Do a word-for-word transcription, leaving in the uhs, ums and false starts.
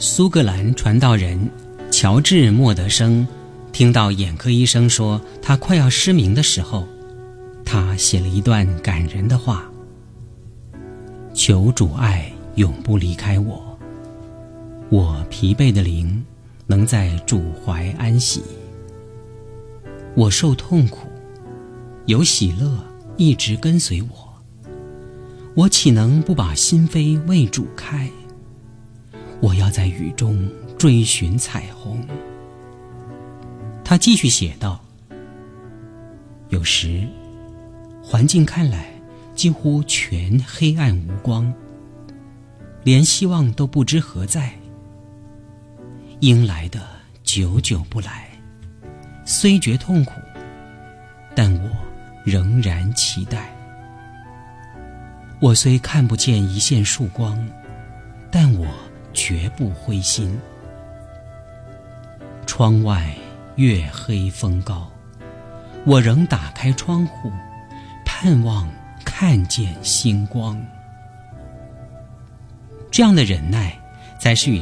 苏格兰传道人乔治·莫德生听到眼科医生说他快要失明的时候，他写了一段感人的话：求主爱永不离开我，我疲惫的灵能在主怀安息。我受痛苦，有喜乐一直跟随我，我岂能不把心扉为主开？我要在雨中追寻彩虹。他继续写道：有时环境看来几乎全黑暗无光，连希望都不知何在。应来的久久不来，虽觉痛苦，但我仍然期待。我虽看不见一线曙光，但我绝不灰心。窗外月黑风高，我仍打开窗户，盼望看见星光。这样的忍耐才是与